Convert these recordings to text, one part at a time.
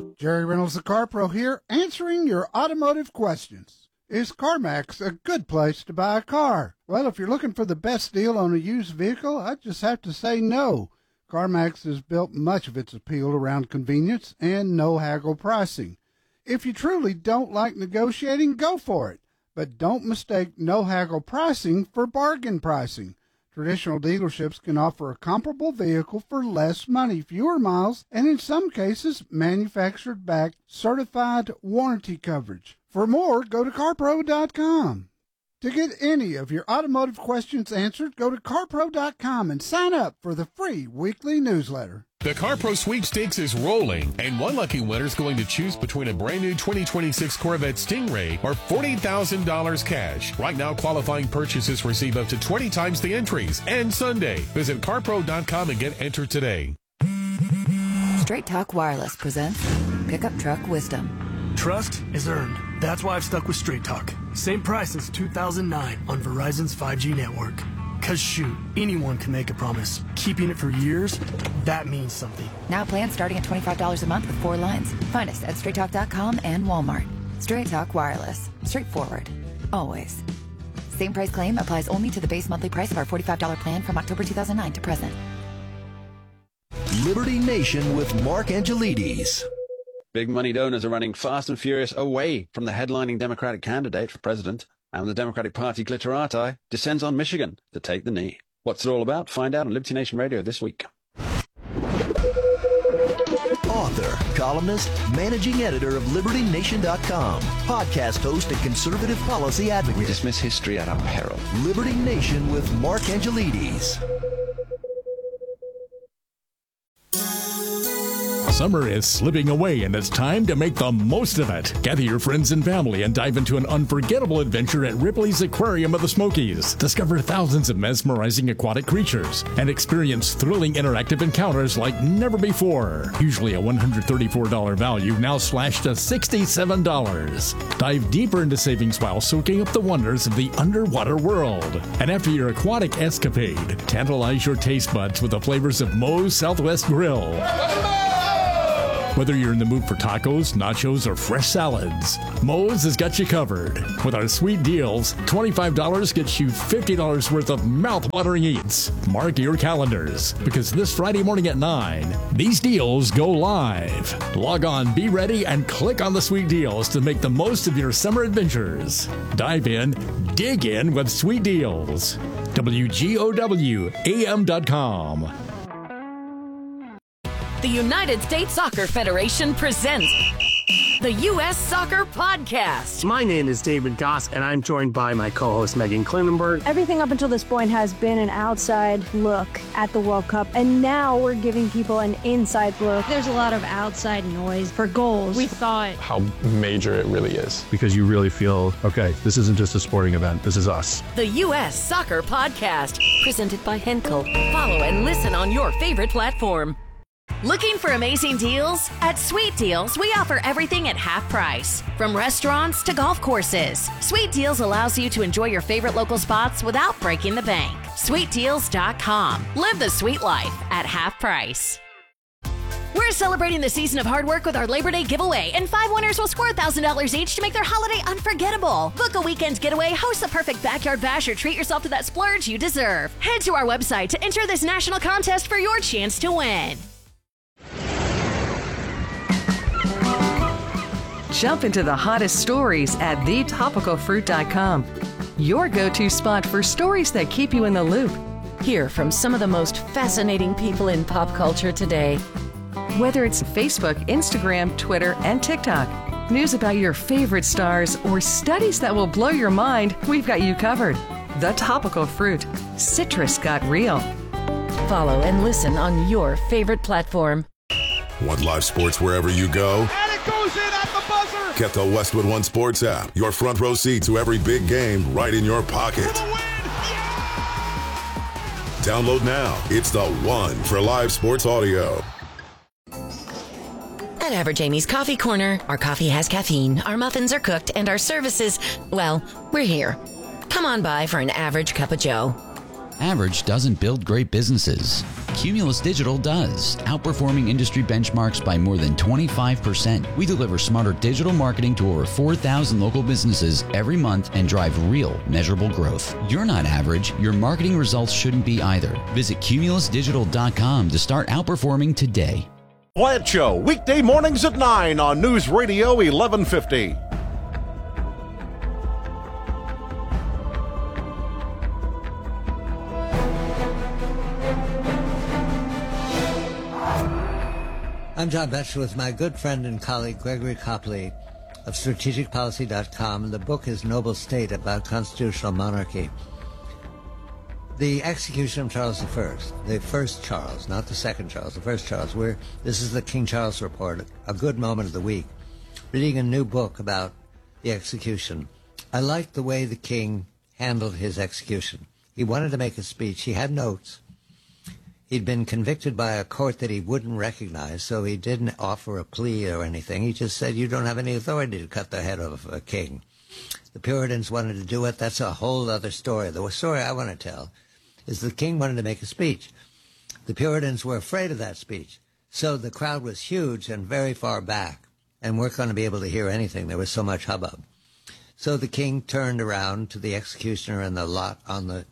Hello, Jerry Reynolds, the Car Pro here, answering your automotive questions. Is CarMax a good place to buy a car? Well, if you're looking for the best deal on a used vehicle, I just have to say no. CarMax has built much of its appeal around convenience and no haggle pricing. If you truly don't like negotiating, go for it. But don't mistake no haggle pricing for bargain pricing. Traditional dealerships can offer a comparable vehicle for less money, fewer miles, and in some cases, manufactured-backed, certified warranty coverage. For more, go to CarPro.com. To get any of your automotive questions answered, go to CarPro.com and sign up for the free weekly newsletter. The CarPro sweepstakes is rolling, and one lucky winner is going to choose between a brand new 2026 Corvette Stingray or $40,000 cash. Right now, qualifying purchases receive up to 20 times the entries. And Sunday, visit CarPro.com and get entered today. Straight Talk Wireless presents Pickup Truck Wisdom. Trust is earned. That's why I've stuck with Straight Talk. Same price since 2009 on Verizon's 5G network. Cause shoot, anyone can make a promise. Keeping it for years, that means something. Now plans starting at $25 a month with 4 lines. Find us at straighttalk.com and Walmart. Straight Talk Wireless. Straightforward. Always. Same price claim applies only to the base monthly price of our $45 plan from October 2009 to present. Liberty Nation with Mark Angelides. Big money donors are running fast and furious away from the headlining Democratic candidate for president, and the Democratic Party glitterati descends on Michigan to take the knee. What's it all about? Find out on Liberty Nation Radio this week. Author, columnist, managing editor of LibertyNation.com, podcast host and conservative policy advocate. We dismiss history at our peril. Liberty Nation with Mark Angelides. Summer is slipping away, and it's time to make the most of it. Gather your friends and family and dive into an unforgettable adventure at Ripley's Aquarium of the Smokies. Discover thousands of mesmerizing aquatic creatures and experience thrilling interactive encounters like never before. Usually a $134 value, now slashed to $67. Dive deeper into savings while soaking up the wonders of the underwater world. And after your aquatic escapade, tantalize your taste buds with the flavors of Moe's Southwest Grill. Whether you're in the mood for tacos, nachos, or fresh salads, Moe's has got you covered. With our sweet deals, $25 gets you $50 worth of mouth-watering eats. Mark your calendars, because this Friday morning at 9, these deals go live. Log on, be ready, and click on the sweet deals to make the most of your summer adventures. Dive in, dig in with sweet deals. WGOWAM.com. The United States Soccer Federation presents the U.S. Soccer Podcast. My name is David Goss, and I'm joined by my co-host Megan Klinenberg. Everything up until this point has been an outside look at the World Cup, and now we're giving people an inside look. There's a lot of outside noise for goals. We thought how major it really is. Because you really feel, okay, this isn't just a sporting event, this is us. The U.S. Soccer Podcast, presented by Henkel. Follow and listen on your favorite platform. Looking for amazing deals? At Sweet Deals, we offer everything at half price. From restaurants to golf courses, Sweet Deals allows you to enjoy your favorite local spots without breaking the bank. SweetDeals.com. Live the sweet life at half price. We're celebrating the season of hard work with our Labor Day giveaway, and 5 winners will score $1,000 each to make their holiday unforgettable. Book a weekend getaway, host the perfect backyard bash, or treat yourself to that splurge you deserve. Head to our website to enter this national contest for your chance to win. Jump into the hottest stories at thetopicalfruit.com. Your go-to spot for stories that keep you in the loop. Hear from some of the most fascinating people in pop culture today. Whether it's Facebook, Instagram, Twitter, and TikTok, news about your favorite stars, or studies that will blow your mind, we've got you covered. The Topical Fruit. Citrus got real. Follow and listen on your favorite platform. Want live sports wherever you go? And it goes in at the buzzer! Get the Westwood One Sports app. Your front row seat to every big game right in your pocket. For the win! Yeah! Download now. It's the one for live sports audio. At Average Amy's Coffee Corner, our coffee has caffeine, our muffins are cooked, and our services, well, we're here. Come on by for an average cup of joe. Average doesn't build great businesses. Cumulus Digital does, outperforming industry benchmarks by more than 25%. We deliver smarter digital marketing to over 4,000 local businesses every month and drive real, measurable growth. You're not average. Your marketing results shouldn't be either. Visit cumulusdigital.com to start outperforming today. Plant Show, weekday mornings at 9 on News Radio 1150. I'm John Betcher with my good friend and colleague Gregory Copley of strategicpolicy.com. The book is Noble State, about constitutional monarchy. The execution of Charles I, the first Charles, not the second Charles, the first Charles. This is the King Charles Report, a good moment of the week. Reading a new book about the execution. I liked the way the king handled his execution. He wanted to make a speech. He had notes. He'd been convicted by a court that he wouldn't recognize, so he didn't offer a plea or anything. He just said, you don't have any authority to cut the head of a king. The Puritans wanted to do it. That's a whole other story. The story I want to tell is the king wanted to make a speech. The Puritans were afraid of that speech. So the crowd was huge and very far back and weren't going to be able to hear anything. There was so much hubbub. So the king turned around to the executioner in the lot on the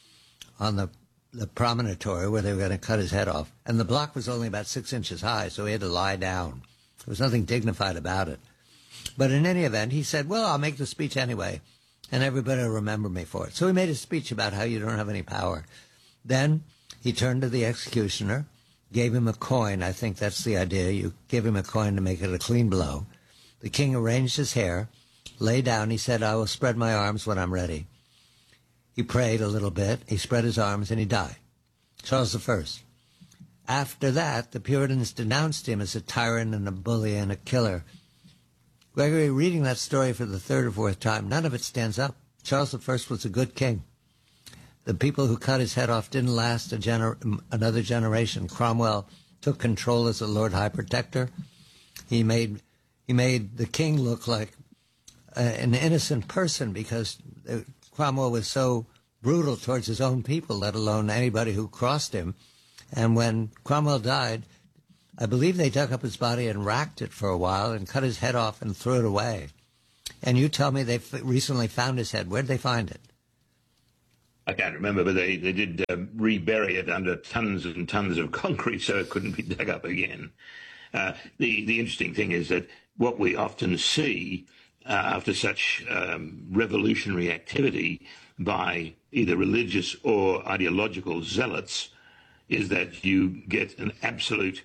promontory where they were going to cut his head off. And the block was only about 6 inches high, so he had to lie down. There was nothing dignified about it. But in any event, he said, well, I'll make the speech anyway, and everybody will remember me for it. So he made a speech about how you don't have any power. Then he turned to the executioner, gave him a coin. I think that's the idea. You give him a coin to make it a clean blow. The king arranged his hair, lay down. He said, I will spread my arms when I'm ready. He prayed a little bit, he spread his arms, and he died. Charles I. After that, the Puritans denounced him as a tyrant and a bully and a killer. Gregory, reading that story for the third or fourth time, none of it stands up. Charles I was a good king. The people who cut his head off didn't last another generation. Cromwell took control as a Lord High Protector. He made the king look like an innocent person because Cromwell was so brutal towards his own people, let alone anybody who crossed him. And when Cromwell died, I believe they dug up his body and racked it for a while and cut his head off and threw it away. And you tell me they recently found his head. Where'd they find it? I can't remember, but they did rebury it under tons and tons of concrete so it couldn't be dug up again. The interesting thing is that what we often see after such revolutionary activity by either religious or ideological zealots is that you get an absolute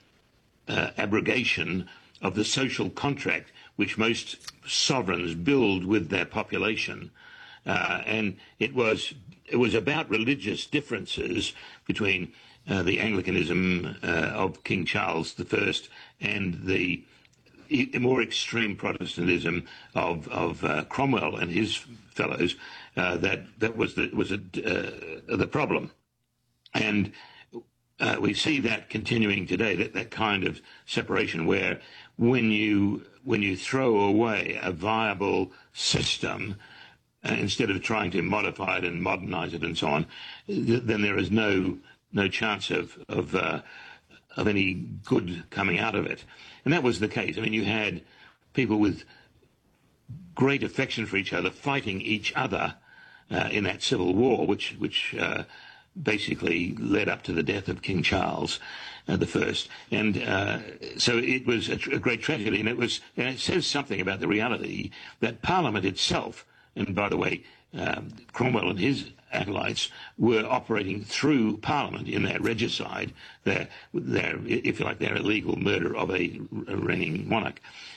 abrogation of the social contract which most sovereigns build with their population. And it was about religious differences between the Anglicanism of King Charles I and the more extreme Protestantism of Cromwell and his fellows that was the problem. And we see that continuing today, that kind of separation where when you throw away a viable system, instead of trying to modify it and modernize it and so on, then there is no chance of any good coming out of it. And that was the case. I mean, you had people with great affection for each other fighting each other in that civil war, which basically led up to the death of King Charles I. And so it was a great tragedy, and it says something about the reality that Parliament itself, and by the way, Cromwell and his acolytes were operating through Parliament in their regicide, their if you like, their illegal murder of a reigning monarch.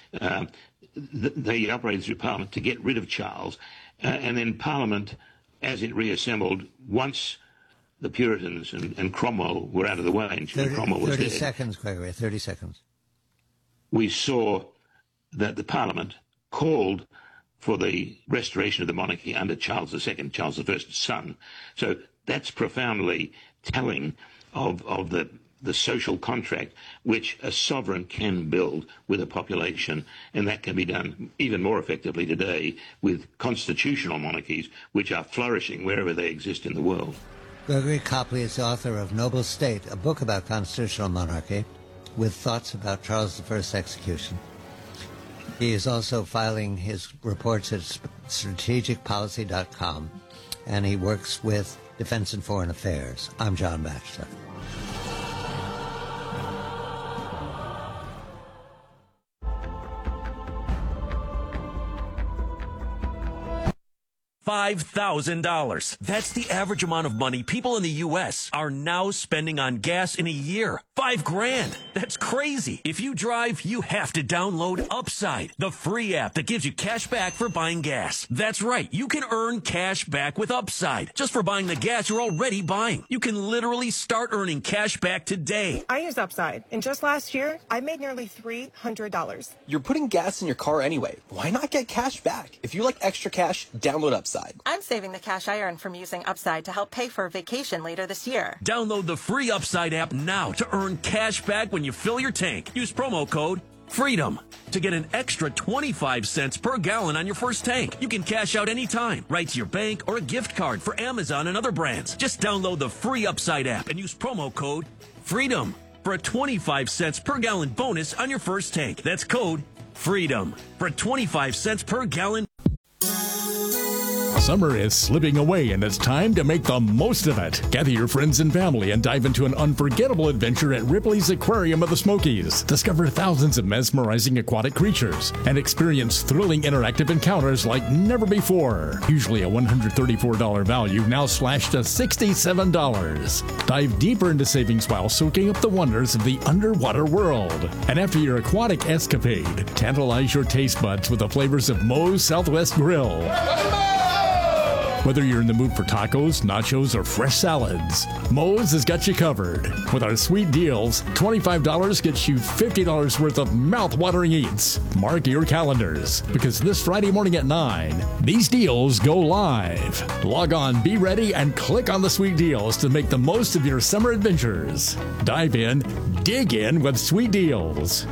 They operated through Parliament to get rid of Charles, and then Parliament, as it reassembled, once the Puritans and Cromwell were out of the way, and Cromwell was 30 dead. 30 seconds, Gregory, 30 seconds. We saw that the Parliament called for the restoration of the monarchy under Charles II, Charles I's son. So that's profoundly telling of the social contract which a sovereign can build with a population, and that can be done even more effectively today with constitutional monarchies which are flourishing wherever they exist in the world. Gregory Copley is the author of Noble State, a book about constitutional monarchy with thoughts about Charles I's execution. He is also filing his reports at strategicpolicy.com, and he works with Defense and Foreign Affairs. I'm John Batchelor. $5,000. That's the average amount of money people in the U.S. are now spending on gas in a year. $5,000. That's crazy. If you drive, you have to download Upside, the free app that gives you cash back for buying gas. That's right. You can earn cash back with Upside just for buying the gas you're already buying. You can literally start earning cash back today. I use Upside, and just last year, I made nearly $300. You're putting gas in your car anyway. Why not get cash back? If you like extra cash, download Upside. I'm saving the cash I earn from using Upside to help pay for a vacation later this year. Download the free Upside app now to earn cash back when you fill your tank. Use promo code FREEDOM to get an extra 25 cents per gallon on your first tank. You can cash out anytime, right to your bank or a gift card for Amazon and other brands. Just download the free Upside app and use promo code FREEDOM for a 25 cents per gallon bonus on your first tank. That's code FREEDOM for a 25 cents per gallon. Summer is slipping away and it's time to make the most of it. Gather your friends and family and dive into an unforgettable adventure at Ripley's Aquarium of the Smokies. Discover thousands of mesmerizing aquatic creatures and experience thrilling interactive encounters like never before. Usually a $134 value, now slashed to $67. Dive deeper into savings while soaking up the wonders of the underwater world. And after your aquatic escapade, tantalize your taste buds with the flavors of Moe's Southwest Grill. Whether you're in the mood for tacos, nachos, or fresh salads, Moe's has got you covered. With our sweet deals, $25 gets you $50 worth of mouth-watering eats. Mark your calendars, because this Friday morning at 9, these deals go live. Log on, be ready, and click on the sweet deals to make the most of your summer adventures. Dive in, dig in with sweet deals.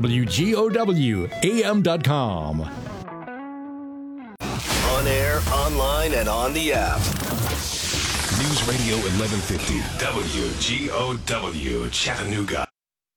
WGOWAM.com. On air, online, and on the app. News Radio 1150 WGOW Chattanooga.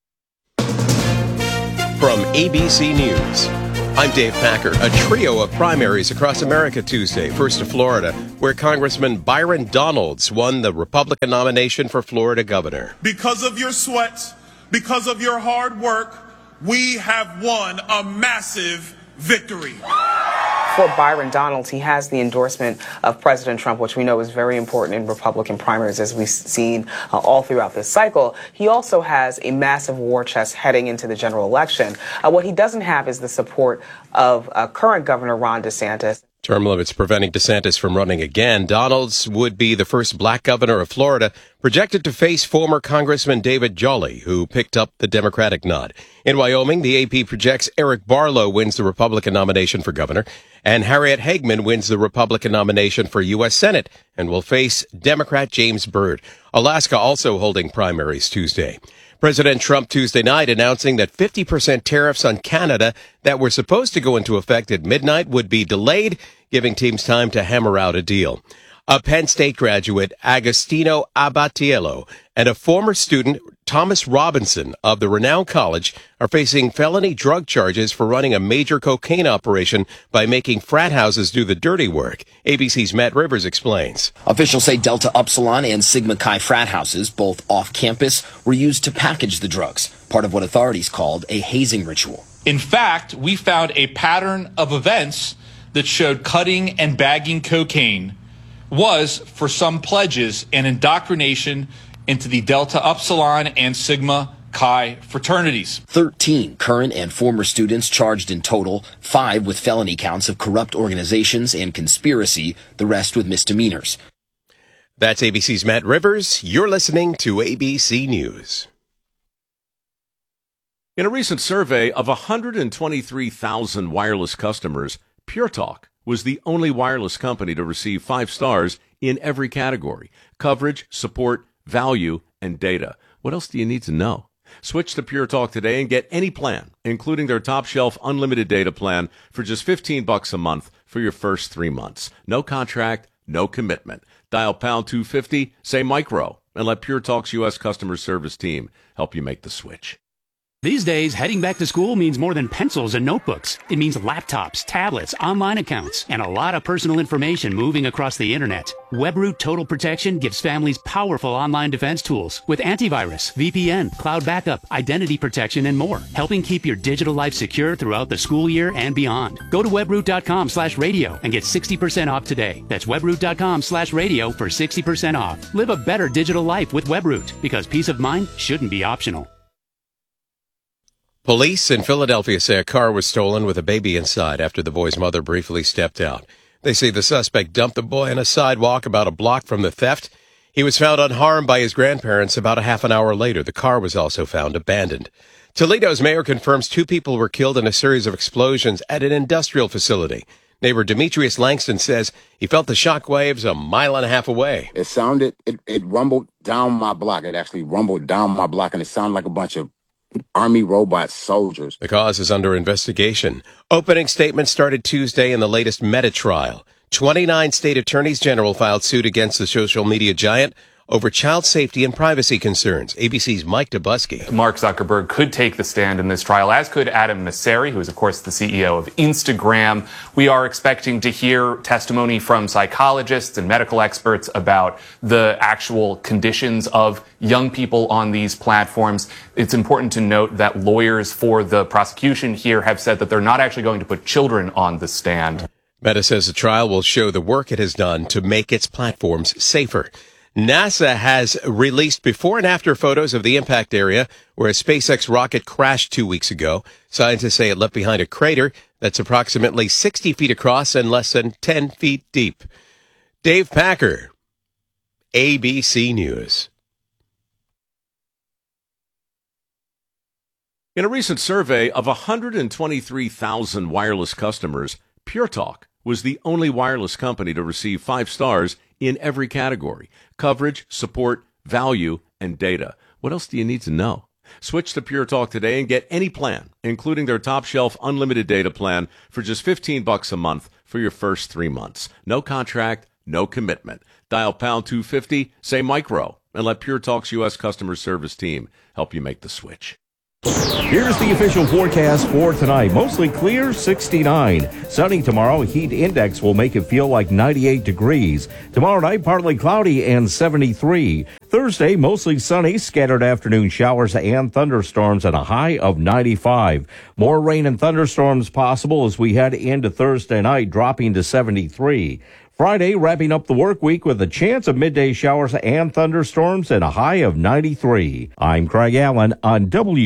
From ABC News, I'm Dave Packer. A trio of primaries across America Tuesday. First to Florida, where Congressman Byron Donalds won the Republican nomination for Florida governor. Because of your sweat, because of your hard work, we have won a massive victory. For Byron Donalds, he has the endorsement of President Trump, which we know is very important in Republican primaries, as we've seen all throughout this cycle. He also has a massive war chest heading into the general election. What he doesn't have is the support of current Governor Ron DeSantis. Term limits preventing DeSantis from running again. Donalds would be the first black governor of Florida, projected to face former Congressman David Jolly, who picked up the Democratic nod. In Wyoming, the AP projects Eric Barlow wins the Republican nomination for governor, and Harriet Hagman wins the Republican nomination for U.S. Senate and will face Democrat James Byrd. Alaska also holding primaries Tuesday. President Trump Tuesday night announcing that 50% tariffs on Canada that were supposed to go into effect at midnight would be delayed, giving teams time to hammer out a deal. A Penn State graduate, Agostino Abatiello, and a former student, Thomas Robinson, of the renowned college, are facing felony drug charges for running a major cocaine operation by making frat houses do the dirty work. ABC's Matt Rivers explains. Officials say Delta Upsilon and Sigma Chi frat houses, both off-campus, were used to package the drugs, part of what authorities called a hazing ritual. In fact, we found a pattern of events that showed cutting and bagging cocaine was, for some pledges, an indoctrination into the Delta Upsilon and Sigma Chi fraternities. 13 current and former students charged in total, 5 with felony counts of corrupt organizations and conspiracy, the rest with misdemeanors. That's ABC's Matt Rivers. You're listening to ABC News. In a recent survey of 123,000 wireless customers, Pure Talk was the only wireless company to receive 5 stars in every category: coverage, support, value, and data. What else do you need to know? Switch to Pure Talk today and get any plan, including their top shelf unlimited data plan, for just $15 a month for your first 3 months. No contract, no commitment. Dial pound 250, say micro, and let Pure Talk's U.S. customer service team help you make the switch. These days, heading back to school means more than pencils and notebooks. It means laptops, tablets, online accounts, and a lot of personal information moving across the internet. WebRoot Total Protection gives families powerful online defense tools with antivirus, VPN, cloud backup, identity protection, and more, helping keep your digital life secure throughout the school year and beyond. Go to webroot.com/radio and get 60% off today. That's webroot.com/radio for 60% off. Live a better digital life with WebRoot, because peace of mind shouldn't be optional. Police in Philadelphia say a car was stolen with a baby inside after the boy's mother briefly stepped out. They say the suspect dumped the boy on a sidewalk about a block from the theft. He was found unharmed by his grandparents about a half an hour later. The car was also found abandoned. Toledo's mayor confirms 2 people were killed in a series of explosions at an industrial facility. Neighbor Demetrius Langston says he felt the shock waves a mile and a half away. It sounded, it rumbled down my block. It actually rumbled down my block, and it sounded like a bunch of Army robot soldiers. The cause is under investigation. Opening statements started Tuesday in the latest Meta trial. 29 state attorneys general filed suit against the social media giant over child safety and privacy concerns. ABC's Mike Dubusky. Mark Zuckerberg could take the stand in this trial, as could Adam Mosseri, who is, of course, the CEO of Instagram. We are expecting to hear testimony from psychologists and medical experts about the actual conditions of young people on these platforms. It's important to note that lawyers for the prosecution here have said that they're not actually going to put children on the stand. Meta says the trial will show the work it has done to make its platforms safer. NASA has released before and after photos of the impact area where a SpaceX rocket crashed 2 weeks ago. Scientists say it left behind a crater that's approximately 60 feet across and less than 10 feet deep. Dave Packer, ABC News. In a recent survey of 123,000 wireless customers, Pure Talk was the only wireless company to receive 5 stars in every category: coverage, support, value, and data. What else do you need to know? Switch to Pure Talk today and get any plan, including their top shelf unlimited data plan, for just $15 a month for your first 3 months. No contract, no commitment. Dial pound 250, say micro, and let Pure Talk's U.S. customer service team help you make the switch. Here's the official forecast for tonight. Mostly clear, 69. Sunny tomorrow. Heat index will make it feel like 98 degrees. Tomorrow night, partly cloudy and 73. Thursday, mostly sunny, scattered afternoon showers and thunderstorms at a high of 95. More rain and thunderstorms possible as we head into Thursday night, dropping to 73. Friday, wrapping up the work week with a chance of midday showers and thunderstorms at a high of 93. I'm Craig Allen on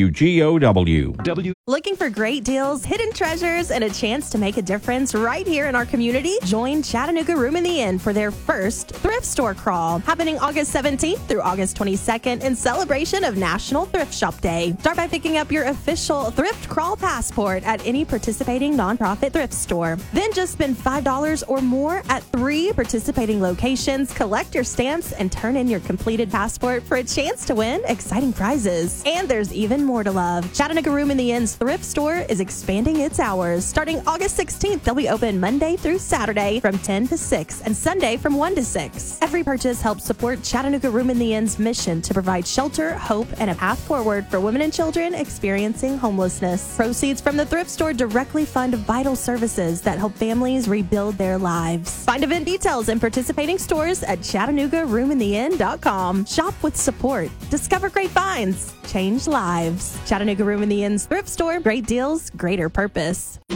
WGOW. Looking for great deals, hidden treasures, and a chance to make a difference right here in our community? Join Chattanooga Room in the Inn for their first thrift store crawl, happening August 17th through August 22nd in celebration of National Thrift Shop Day. Start by picking up your official thrift crawl passport at any participating nonprofit thrift store. Then just spend $5 or more at 3 participating locations, collect your stamps, and turn in your completed passport for a chance to win exciting prizes. And there's even more to love. Chattanooga Room in the Inn's thrift store is expanding its hours. Starting August 16th, they'll be open Monday through Saturday from 10 to 6 and Sunday from 1 to 6. Every purchase helps support Chattanooga Room in the Inn's mission to provide shelter, hope, and a path forward for women and children experiencing homelessness. Proceeds from the thrift store directly fund vital services that help families rebuild their lives. Find event details and participating stores at ChattanoogaRoomInTheInn.com. Shop with support. Discover great finds. Change lives. Chattanooga Room in the Inn's thrift store. Great deals, greater purpose.